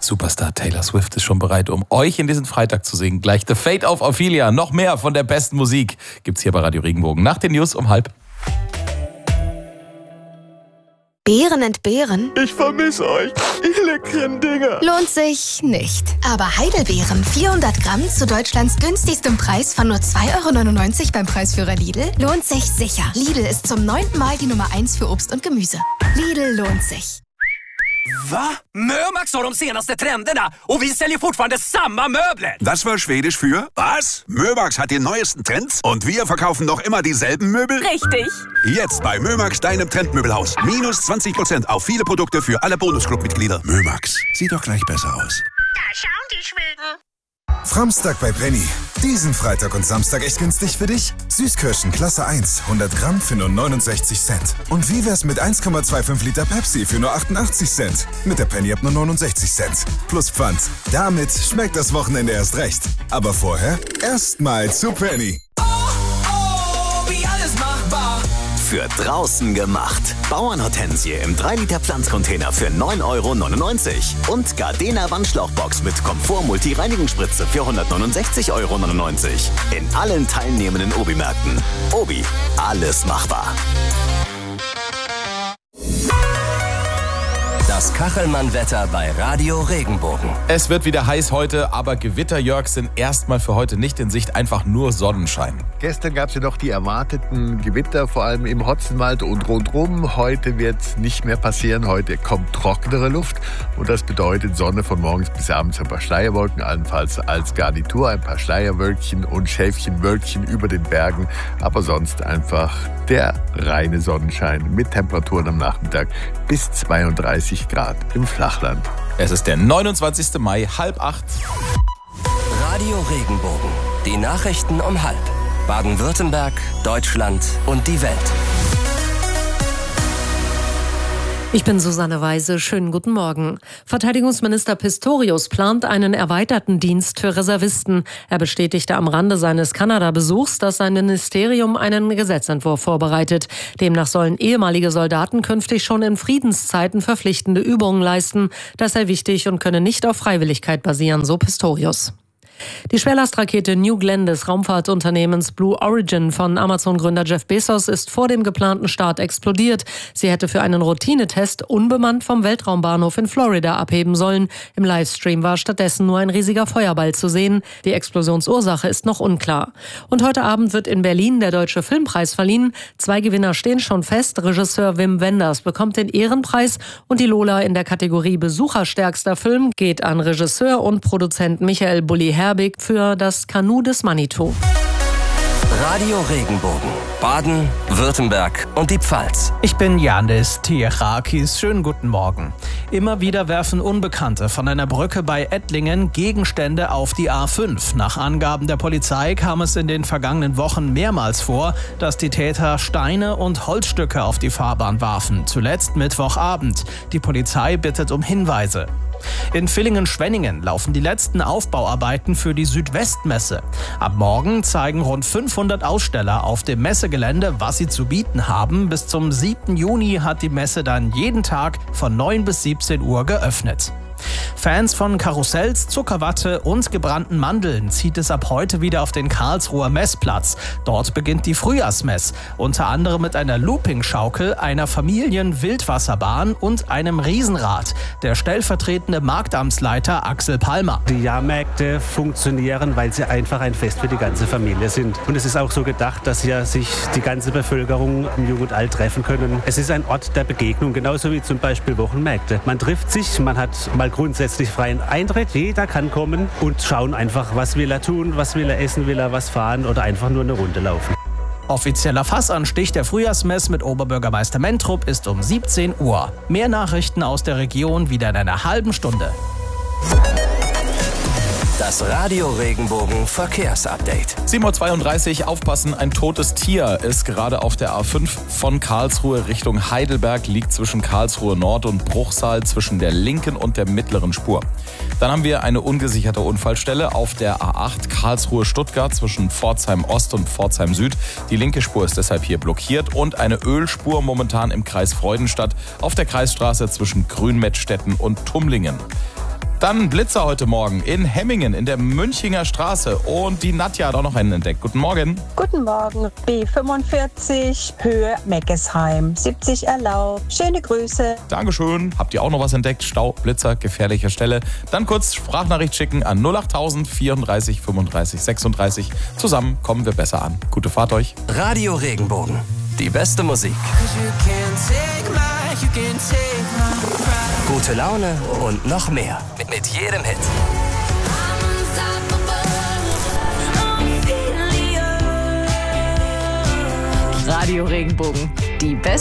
Superstar Taylor Swift ist schon bereit, um euch in diesen Freitag zu singen. Gleich The Fate of Ophelia. Noch mehr von der besten Musik gibt's hier bei Radio Regenbogen. Nach den News um 12:30. Beeren entbehren? Ich vermisse euch, ihr leckeren Dinger. Lohnt sich nicht. Aber Heidelbeeren, 400 Gramm zu Deutschlands günstigstem Preis von nur 2,99 € beim Preisführer Lidl, lohnt sich sicher. Lidl ist zum 9. Mal die Nummer 1 für Obst und Gemüse. Lidl lohnt sich. Va? Mömax har de senaste trenderna och vi säljer fortfarande samma möbler. Das war Schwedisch für was? Mömax hat die neuesten Trends und wir verkaufen noch immer dieselben Möbel? Richtig. Jetzt bei Mömax, deinem Trendmöbelhaus. Minus 20% auf viele Produkte für alle Bonusclub-Mitglieder. Mömax, sieht doch gleich besser aus. Da schauen die Schweden. Framstag bei Penny. Diesen Freitag und Samstag echt günstig für dich? Süßkirschen Klasse 1, 100 Gramm für nur 69 Cent. Und wie wär's mit 1,25 Liter Pepsi für nur 88 Cent? Mit der Penny ab nur 69 Cent. Plus Pfand. Damit schmeckt das Wochenende erst recht. Aber vorher erstmal zu Penny. Wie alles machbar. Für draußen gemacht. Bauernhortensie im 3-Liter Pflanzcontainer für 9,99 € und Gardena Wandschlauchbox mit Komfort-Multi-Reinigungsspritze für 169,99 € in allen teilnehmenden Obi-Märkten. Obi, alles machbar. Das Kachelmann-Wetter bei Radio Regenbogen. Es wird wieder heiß heute, aber Gewitter, Jörg, sind erstmal für heute nicht in Sicht, einfach nur Sonnenschein. Gestern gab es ja noch die erwarteten Gewitter, vor allem im Hotzenwald und rundherum. Heute wird es nicht mehr passieren. Heute kommt trockenere Luft und das bedeutet Sonne von morgens bis abends, ein paar Schleierwolken, allenfalls als Garnitur, ein paar Schleierwölkchen und Schäfchenwölkchen über den Bergen. Aber sonst einfach der reine Sonnenschein mit Temperaturen am Nachmittag bis 32 Grad im Flachland. Es ist der 29. Mai, 7:30. Radio Regenbogen. Die Nachrichten um 12:30. Baden-Württemberg, Deutschland und die Welt. Ich bin Susanne Weise. Schönen guten Morgen. Verteidigungsminister Pistorius plant einen erweiterten Dienst für Reservisten. Er bestätigte am Rande seines Kanada-Besuchs, dass sein Ministerium einen Gesetzentwurf vorbereitet. Demnach sollen ehemalige Soldaten künftig schon in Friedenszeiten verpflichtende Übungen leisten. Das sei wichtig und könne nicht auf Freiwilligkeit basieren, so Pistorius. Die Schwerlastrakete New Glenn des Raumfahrtunternehmens Blue Origin von Amazon-Gründer Jeff Bezos ist vor dem geplanten Start explodiert. Sie hätte für einen Routinetest unbemannt vom Weltraumbahnhof in Florida abheben sollen. Im Livestream war stattdessen nur ein riesiger Feuerball zu sehen. Die Explosionsursache ist noch unklar. Und heute Abend wird in Berlin der Deutsche Filmpreis verliehen. 2 Gewinner stehen schon fest. Regisseur Wim Wenders bekommt den Ehrenpreis und die Lola in der Kategorie Besucherstärkster Film geht an Regisseur und Produzent Michael Bulli-Herbig für das Kanu des Manitou. Radio Regenbogen. Baden, Württemberg und die Pfalz. Ich bin Janis Tiechakis. Schönen guten Morgen. Immer wieder werfen Unbekannte von einer Brücke bei Ettlingen Gegenstände auf die A5. Nach Angaben der Polizei kam es in den vergangenen Wochen mehrmals vor, dass die Täter Steine und Holzstücke auf die Fahrbahn warfen. Zuletzt Mittwochabend. Die Polizei bittet um Hinweise. In Villingen-Schwenningen laufen die letzten Aufbauarbeiten für die Südwestmesse. Ab morgen zeigen rund 500 Aussteller auf dem Messegelände, was sie zu bieten haben. Bis zum 7. Juni hat die Messe dann jeden Tag von 9 bis 17 Uhr geöffnet. Fans von Karussells, Zuckerwatte und gebrannten Mandeln zieht es ab heute wieder auf den Karlsruher Messplatz. Dort beginnt die Frühjahrsmess, unter anderem mit einer Looping-Schaukel, einer Familien-Wildwasserbahn und einem Riesenrad. Der stellvertretende Marktamtsleiter Axel Palmer. Die Jahrmärkte funktionieren, weil sie einfach ein Fest für die ganze Familie sind. Und es ist auch so gedacht, dass ja sich die ganze Bevölkerung, Jung und Alt, treffen können. Es ist ein Ort der Begegnung, genauso wie zum Beispiel Wochenmärkte. Man trifft sich, man hat mal grundsätzlich freien Eintritt. Jeder kann kommen und schauen einfach, was will er tun, was will er essen, will er was fahren oder einfach nur eine Runde laufen. Offizieller Fassanstich der Frühjahrsmess mit Oberbürgermeister Mentrup ist um 17 Uhr. Mehr Nachrichten aus der Region wieder in einer halben Stunde. Das Radio Regenbogen Verkehrsupdate. 7:32 Uhr, aufpassen, ein totes Tier ist gerade auf der A5 von Karlsruhe Richtung Heidelberg, liegt zwischen Karlsruhe Nord und Bruchsal zwischen der linken und der mittleren Spur. Dann haben wir eine ungesicherte Unfallstelle auf der A8 Karlsruhe-Stuttgart zwischen Pforzheim Ost und Pforzheim Süd. Die linke Spur ist deshalb hier blockiert und eine Ölspur momentan im Kreis Freudenstadt auf der Kreisstraße zwischen Grünmettstetten und Tumlingen. Dann Blitzer heute Morgen in Hemmingen in der Münchinger Straße. Und die Nadja hat auch noch einen entdeckt. Guten Morgen. Guten Morgen. B45, Höhe Meckesheim. 70 erlaubt. Schöne Grüße. Dankeschön. Habt ihr auch noch was entdeckt? Stau, Blitzer, gefährliche Stelle? Dann kurz Sprachnachricht schicken an 08000 34 35 36. Zusammen kommen wir besser an. Gute Fahrt euch. Radio Regenbogen. Die beste Musik. Gute Laune und noch mehr. Mit jedem Hit. Radio Regenbogen. Die beste